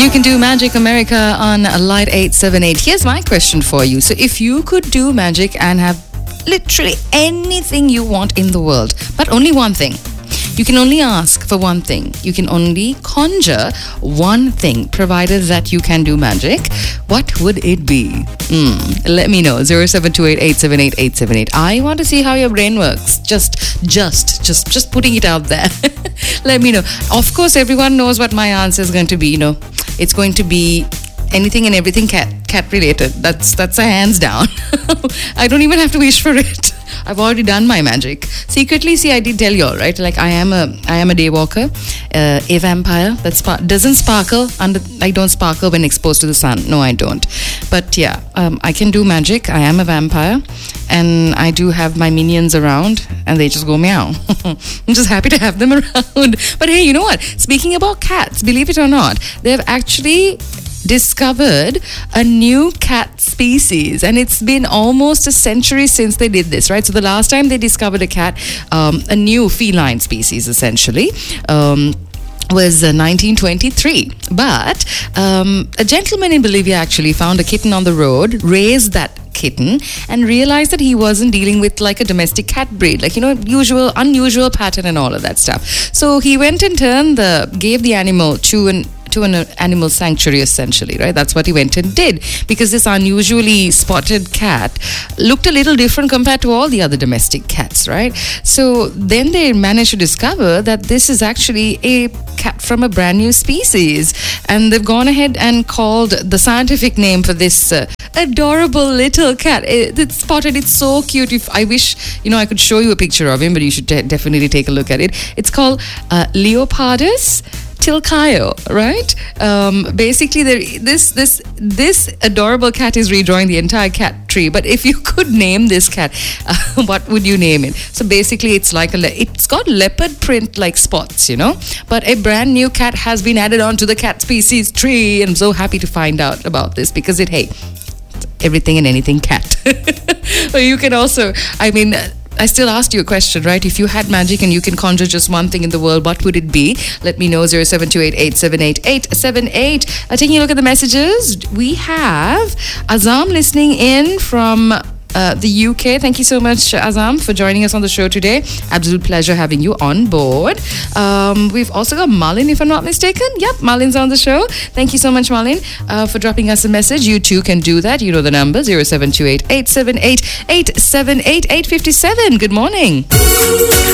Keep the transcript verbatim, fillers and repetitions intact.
You can do Magic America on Light eight seven eight. Here's my question for you. So if you could do magic and have literally anything you want in the world, but only one thing, you can only ask for one thing. You can only conjure one thing, provided that you can do magic. What would it be? Mm, let me know. zero seven two eight, eight seven eight, eight seven eight. I want to see how your brain works. Just, just, just, just putting it out there. Let me know. Of course, everyone knows what my answer is going to be. You know, it's going to be anything and everything cat cat related. That's that's a hands down. I don't even have to wish for it. I've already done my magic. Secretly, see, I did tell you all, right? Like, I am a, I am a day walker, uh, a vampire that spa- doesn't sparkle under. I don't sparkle when exposed to the sun. No, I don't. But yeah, um, I can do magic. I am a vampire, and I do have my minions around, and they just go meow. I'm just happy to have them around. But hey, you know what? Speaking about cats, believe it or not, they've actually discovered a new cat species, and it's been almost a century since they did this, right? So the last time they discovered a cat, um, a new feline species essentially, um, was uh, nineteen twenty-three. But um, a gentleman in Bolivia actually found a kitten on the road, raised that kitten, and realized that he wasn't dealing with like a domestic cat breed, like, you know, usual, unusual pattern and all of that stuff. So he went and turned the, gave the animal to an to an animal sanctuary essentially, right? That's what he went and did, because this unusually spotted cat looked a little different compared to all the other domestic cats, right? So then they managed to discover that this is actually a cat from a brand new species, and they've gone ahead and called the scientific name for this uh, adorable little cat. It, it's spotted. It's so cute. If I wish, you know, I could show you a picture of him, but you should de- definitely take a look at it. It's called uh, Leopardus Tilcaio, right? Um, basically, there, this this this adorable cat is redrawing the entire cat tree. But if you could name this cat, uh, what would you name it? So basically, it's like a le- it's got leopard print like spots, you know. But a brand new cat has been added onto the cat species tree, and I'm so happy to find out about this, because it hey, everything and anything cat. But you can also, I mean, I still asked you a question, right? If you had magic and you can conjure just one thing in the world, what would it be? Let me know. zero seven two eight, eight seven eight, eight seven eight. Uh, taking a look at the messages, we have Azam listening in from uh, the U K. Thank you so much, Azam, for joining us on the show today. Absolute pleasure having you on board. Um, we've also got Malin, if I'm not mistaken. Yep, Malin's on the show. Thank you so much, Malin, uh, for dropping us a message. You too can do that. You know the number, zero seven two eight, eight seven eight, eight seven eight, eight five seven. Good morning.